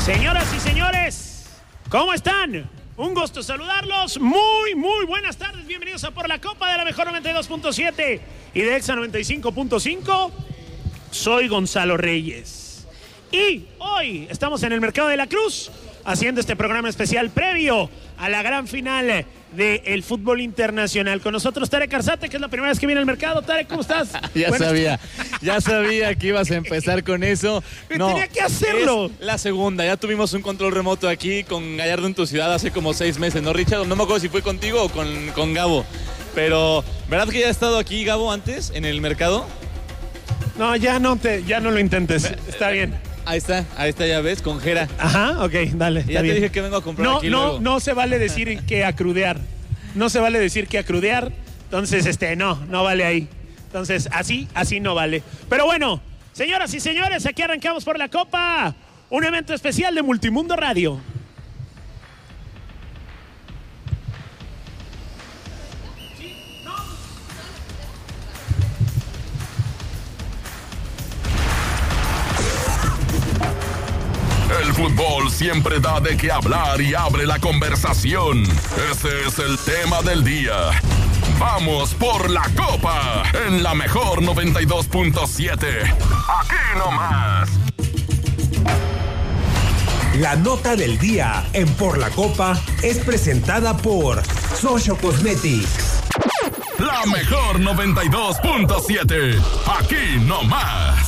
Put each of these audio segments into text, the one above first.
Señoras y señores, ¿cómo están? Un gusto saludarlos. Muy buenas tardes. Bienvenidos a Por la Copa de la Mejor 92.7 y de Exa 95.5. Soy Gonzalo Reyes. Y hoy estamos en el Mercado de la Cruz haciendo este programa especial previo a la gran final del fútbol internacional. Con nosotros Tarek Arzate, que es la primera vez que viene al mercado. Tarek, ¿cómo estás? Ya sabía que ibas a empezar con eso. No, tenía que hacerlo. Es la segunda, ya tuvimos un control remoto aquí con Gallardo en tu ciudad hace como 6 meses, ¿no, Richard? No me acuerdo si fue contigo o con Gabo. Pero, ¿verdad que ya has estado aquí, Gabo, antes, en el mercado? No, ya no lo intentes. Está bien. Ahí está, ya ves, con Jera. Ajá, ok, dale. Ya te dije que vengo a comprar aquí luego. No se vale decir que acrudear. No se vale decir que acrudear. Entonces, no vale ahí. Entonces, así no vale. Pero bueno, señoras y señores, aquí arrancamos por la Copa. Un evento especial de Multimundo Radio. El fútbol siempre da de qué hablar y abre la conversación. Ese es el tema del día. Vamos por la Copa en la Mejor 92.7. Aquí nomás. La nota del día en Por la Copa es presentada por Socio Cosmetics. La Mejor 92.7. Aquí nomás.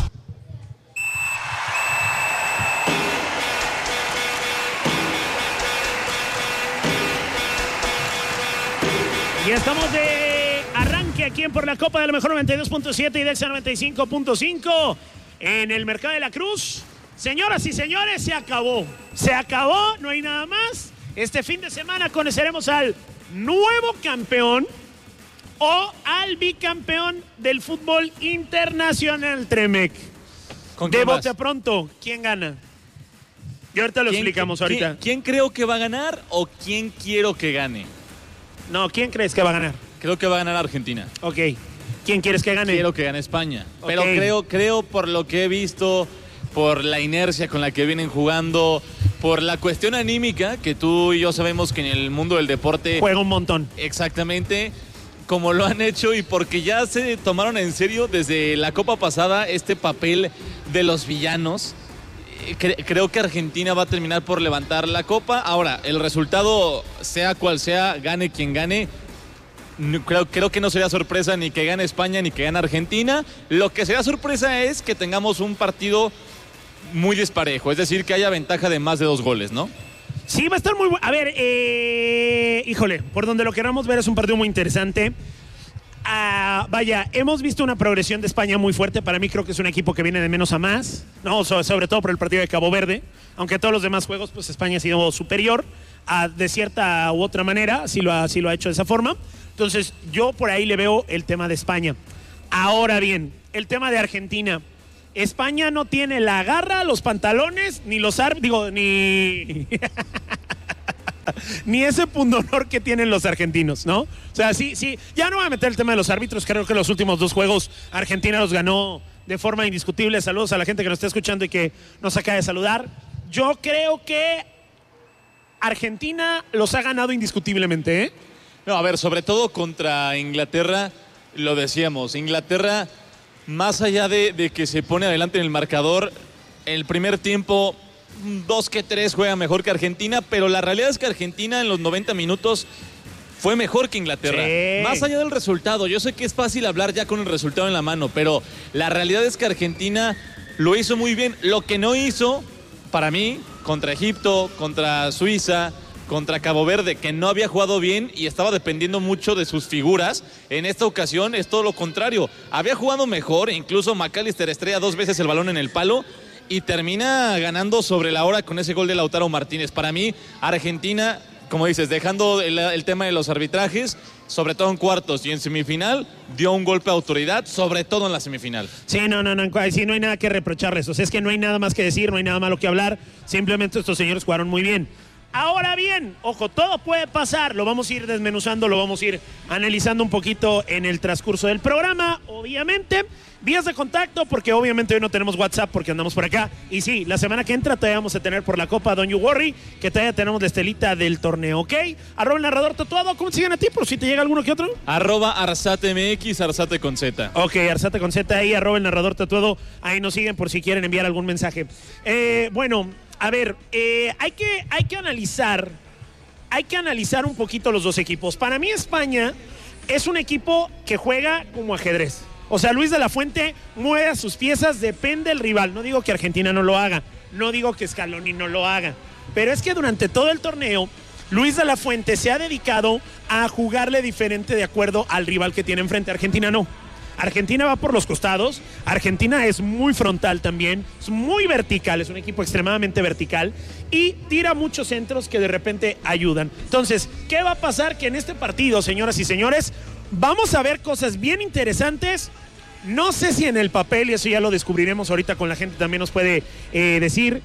Y estamos de arranque aquí en Por la Copa de la Mejor 92.7 y de Exa 95.5 en el Mercado de la Cruz. Señoras y señores, se acabó, no hay nada más. Este fin de semana conoceremos al nuevo campeón o al bicampeón del fútbol internacional, Tremec. De bote pronto, ¿quién gana? Y ahorita lo explicamos ahorita. ¿Quién creo que va a ganar o quién quiero que gane? No, ¿quién crees que va a ganar? Creo que va a ganar Argentina. Ok. ¿Quién quieres que gane? Quiero que gane España. Okay. Pero creo por lo que he visto, por la inercia con la que vienen jugando, por la cuestión anímica, que tú y yo sabemos que en el mundo del deporte juega un montón. Exactamente, como lo han hecho y porque ya se tomaron en serio desde la Copa pasada este papel de los villanos. Creo que Argentina va a terminar por levantar la Copa. Ahora, el resultado, sea cual sea, gane quien gane, creo que no sería sorpresa ni que gane España ni que gane Argentina. Lo que sería sorpresa es que tengamos un partido muy disparejo, es decir, que haya ventaja de más de 2 goles, ¿no? Sí, va a estar muy bueno. A ver, híjole, por donde lo queramos ver es un partido muy interesante. Vaya, hemos visto una progresión de España muy fuerte. Para mí creo que es un equipo que viene de menos a más, no, sobre todo por el partido de Cabo Verde, aunque todos los demás juegos pues España ha sido superior de cierta u otra manera, sí lo ha hecho de esa forma. Entonces yo por ahí le veo el tema de España. Ahora bien, el tema de Argentina. España no tiene la garra, los pantalones, ni los ni ese pundonor que tienen los argentinos, ¿no? O sea, sí, ya no voy a meter el tema de los árbitros. Creo que los últimos 2 juegos Argentina los ganó de forma indiscutible. Saludos a la gente que nos está escuchando y que nos acaba de saludar. Yo creo que Argentina los ha ganado indiscutiblemente, ¿eh? No, a ver, sobre todo contra Inglaterra, lo decíamos, Inglaterra, más allá de que se pone adelante en el marcador, el primer tiempo 2 que 3 juega mejor que Argentina, pero la realidad es que Argentina en los 90 minutos fue mejor que Inglaterra. Sí. Más allá del resultado, yo sé que es fácil hablar ya con el resultado en la mano, pero la realidad es que Argentina lo hizo muy bien. Lo que no hizo, para mí, contra Egipto, contra Suiza, contra Cabo Verde, que no había jugado bien y estaba dependiendo mucho de sus figuras, en esta ocasión es todo lo contrario. Había jugado mejor, incluso McAllister estrella 2 veces el balón en el palo, y termina ganando sobre la hora con ese gol de Lautaro Martínez. Para mí, Argentina, como dices, dejando el tema de los arbitrajes, sobre todo en cuartos y en semifinal, dio un golpe de autoridad, sobre todo en la semifinal. Sí, no hay nada que reprocharles. O sea, es que no hay nada más que decir, no hay nada malo que hablar. Simplemente estos señores jugaron muy bien. Ahora bien, ojo, todo puede pasar. Lo vamos a ir desmenuzando, lo vamos a ir analizando un poquito en el transcurso del programa, obviamente. vías de contacto, porque obviamente hoy no tenemos WhatsApp porque andamos por acá. Y sí, la semana que entra todavía vamos a tener por la Copa Don't You Worry, que todavía tenemos la estelita del torneo, ¿ok? @el narrador tatuado, ¿cómo te siguen a ti? Por si te llega alguno que otro. @ArzateMX, Arzate con Z. Ok, Arzate con Z ahí, @el narrador tatuado. Ahí nos siguen por si quieren enviar algún mensaje. Bueno, a ver, hay que analizar un poquito los dos equipos. Para mí España es un equipo que juega como ajedrez. O sea, Luis de la Fuente mueve a sus piezas, depende del rival. No digo que Argentina no lo haga, no digo que Scaloni no lo haga, pero es que durante todo el torneo Luis de la Fuente se ha dedicado a jugarle diferente de acuerdo al rival que tiene enfrente. Argentina no. Argentina va por los costados, Argentina es muy frontal también, es muy vertical, es un equipo extremadamente vertical y tira muchos centros que de repente ayudan. Entonces, ¿qué va a pasar? Que en este partido, señoras y señores, vamos a ver cosas bien interesantes. No sé si en el papel, y eso ya lo descubriremos ahorita con la gente, también nos puede decir,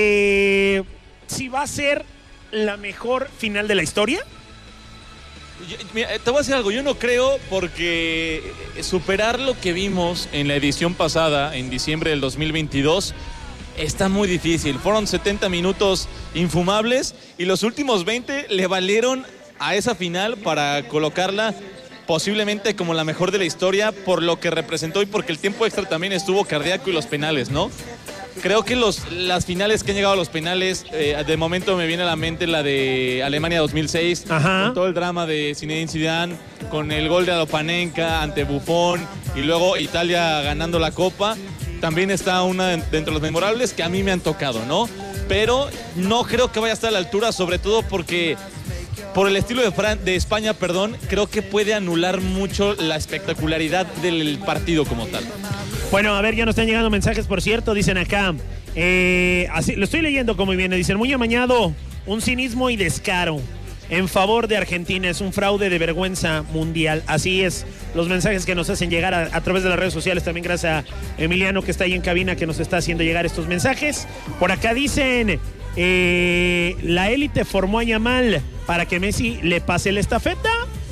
si va a ser la mejor final de la historia. Mira, te voy a decir algo, yo no creo, porque superar lo que vimos en la edición pasada, en diciembre del 2022, está muy difícil. Fueron 70 minutos infumables y los últimos 20 le valieron a esa final para colocarla posiblemente como la mejor de la historia por lo que representó y porque el tiempo extra también estuvo cardíaco y los penales, ¿no? Creo que las finales que han llegado a los penales, de momento me viene a la mente la de Alemania 2006, Ajá. con todo el drama de Zinedine Zidane, con el gol de Adopanenka ante Buffon y luego Italia ganando la Copa. También está una dentro de los memorables que a mí me han tocado, ¿no? Pero no creo que vaya a estar a la altura, sobre todo porque por el estilo de España, creo que puede anular mucho la espectacularidad del partido como tal. Bueno, a ver, ya nos están llegando mensajes, por cierto, dicen acá, así, lo estoy leyendo como viene, dicen, muy amañado, un cinismo y descaro en favor de Argentina, es un fraude de vergüenza mundial. Así es, los mensajes que nos hacen llegar a través de las redes sociales, también gracias a Emiliano que está ahí en cabina que nos está haciendo llegar estos mensajes. Por acá dicen, la élite formó a Yamal para que Messi le pase la estafeta.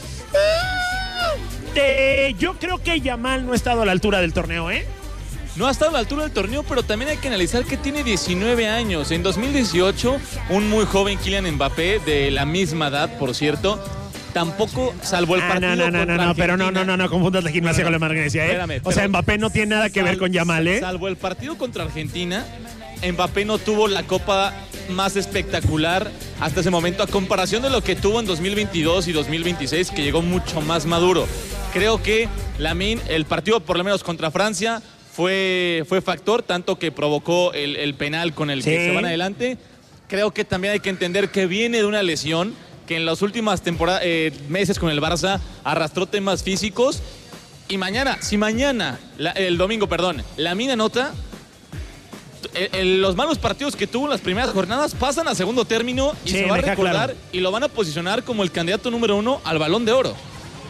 Yo creo que Yamal no ha estado a la altura del torneo, ¿eh? No ha estado a la altura del torneo, pero también hay que analizar que tiene 19 años. En 2018, un muy joven Kylian Mbappé, de la misma edad, por cierto, tampoco, salvo el partido contra Argentina. Pero no confundas la gimnasia con la magnesia, ¿eh? Espérame, o sea, Mbappé no tiene nada que ver con Yamal, ¿eh? Salvo el partido contra Argentina, Mbappé no tuvo la Copa más espectacular hasta ese momento, a comparación de lo que tuvo en 2022 y 2026, que llegó mucho más maduro. Creo que Lamine, el partido por lo menos contra Francia, fue factor, tanto que provocó el penal con el que se van adelante. Creo que también hay que entender que viene de una lesión, que en las últimas meses con el Barça arrastró temas físicos. Y el domingo, Lamine anota, los malos partidos que tuvo en las primeras jornadas pasan a segundo término y se va a recordar, y lo van a posicionar como el candidato número 1 al Balón de Oro.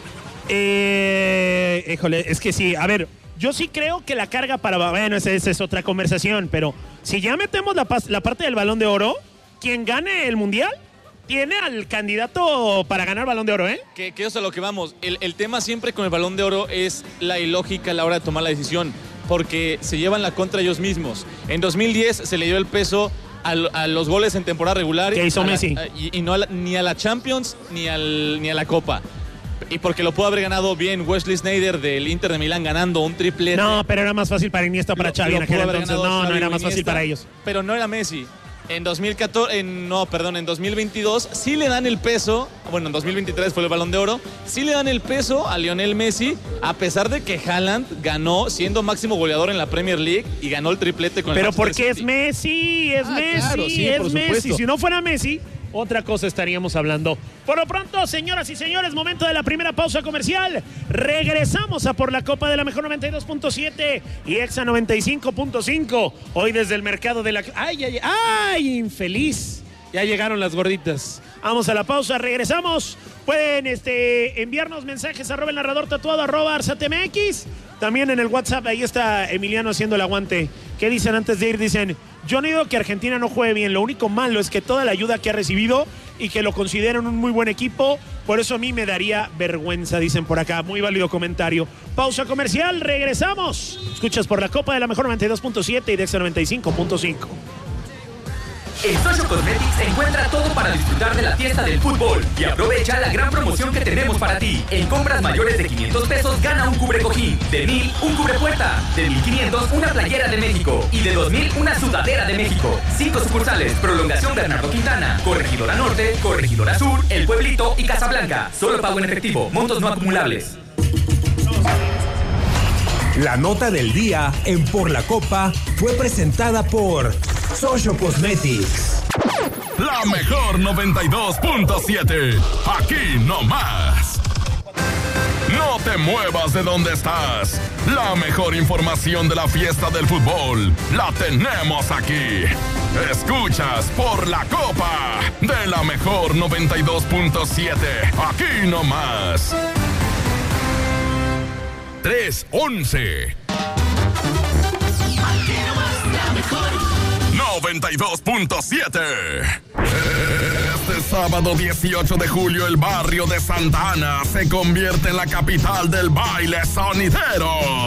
Híjole, es que sí, a ver, yo sí creo que la carga bueno, esa es otra conversación, pero si ya metemos la parte del Balón de Oro, quien gane el Mundial tiene al candidato para ganar Balón de Oro, ¿eh? Que eso es a lo que vamos. El tema siempre con el Balón de Oro es la ilógica a la hora de tomar la decisión, porque se llevan la contra ellos mismos. En 2010 se le dio el peso a los goles en temporada regular. ¿Qué hizo Messi? Y no ni a la Champions ni a la Copa. Y porque lo pudo haber ganado bien Wesley Sneijder del Inter de Milán ganando un triplete. No, pero era más fácil para Iniesta, para Xavi en aquel entonces. No era más fácil para ellos. Pero no era Messi. En 2022 sí le dan el peso, bueno, en 2023 fue el Balón de Oro, sí le dan el peso a Lionel Messi, a pesar de que Haaland ganó siendo máximo goleador en la Premier League y ganó el triplete con el Pero Manchester porque City. Es Messi, claro, sí, es Messi. Si no fuera Messi, otra cosa estaríamos hablando. Por lo pronto, señoras y señores, momento de la primera pausa comercial. Regresamos a Por la Copa de la Mejor 92.7 y Exa 95.5. Hoy desde el mercado de la... ¡Ay, infeliz! Ya llegaron las gorditas. Vamos a la pausa, regresamos. Pueden enviarnos mensajes @el narrador tatuado @ArzateMX. También en el WhatsApp, ahí está Emiliano haciendo el aguante. ¿Qué dicen antes de ir? Dicen, yo no digo que Argentina no juegue bien, lo único malo es que toda la ayuda que ha recibido y que lo consideran un muy buen equipo. Por eso a mí me daría vergüenza, dicen por acá. Muy válido comentario. Pausa comercial, regresamos. Escuchas por la Copa de la Mejor 92.7 y Dexter 95.5. En Social Cosmetics encuentra todo para disfrutar de la fiesta del fútbol y aprovecha la gran promoción que tenemos para ti. En compras mayores de 500 pesos gana un cubrecojín, de 1,000 un cubrepuerta, de 1,500 una playera de México y de 2,000 una sudadera de México. 5 sucursales, Prolongación Bernardo Quintana, Corregidora Norte, Corregidora Sur, El Pueblito y Casablanca. Solo pago en efectivo, montos no acumulables. La nota del día en Por la Copa fue presentada por Social Cosmetics. La mejor 92.7. Aquí no más. No te muevas de donde estás. La mejor información de la fiesta del fútbol la tenemos aquí. Escuchas Por la Copa de la mejor 92.7. Aquí no más. 3:11. 92.7. Este sábado 18 de julio el barrio de Santa Ana se convierte en la capital del baile sonidero.